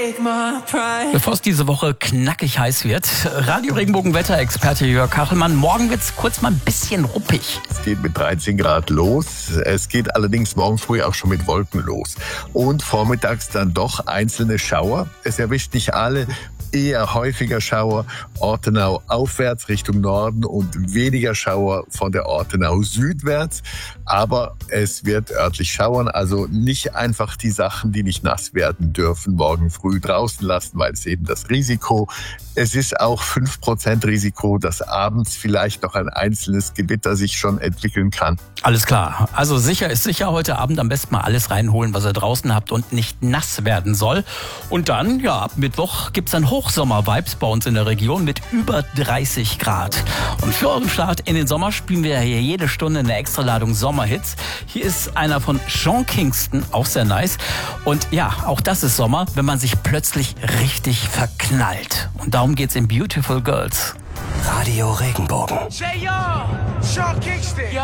Bevor es diese Woche knackig heiß wird, Radio Regenbogen Wetterexperte Jörg Kachelmann. Morgen wird es kurz mal ein bisschen ruppig. Es geht mit 13 Grad los. Es geht allerdings morgen früh auch schon mit Wolken los. Und vormittags dann doch einzelne Schauer. Es erwischt nicht alle. Eher häufiger Schauer Ortenau aufwärts Richtung Norden und weniger Schauer von der Ortenau südwärts. Aber es wird örtlich schauern, also nicht einfach die Sachen, die nicht nass werden dürfen, morgen früh draußen lassen, weil es eben das Risiko. Es ist auch 5% Risiko, dass abends vielleicht noch ein einzelnes Gewitter sich schon entwickeln kann. Alles klar. Also sicher ist sicher, heute Abend am besten mal alles reinholen, was ihr draußen habt und nicht nass werden soll. Und dann, ja, ab Mittwoch gibt's dann Hochsommer-Vibes bei uns in der Region mit über 30 Grad. Und für euren Start in den Sommer spielen wir hier jede Stunde eine Extraladung Sommerhits. Hier ist einer von Sean Kingston, auch sehr nice. Und ja, auch das ist Sommer, wenn man sich plötzlich richtig verknallt. Und darum geht's in Beautiful Girls. Radio Regenbogen. Say yo, Sean Kingston.